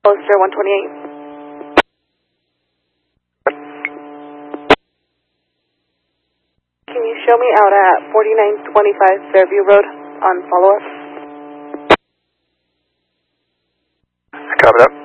Poster 128. Can you show me out at 4925 Fairview Road on follow-up? Copy that.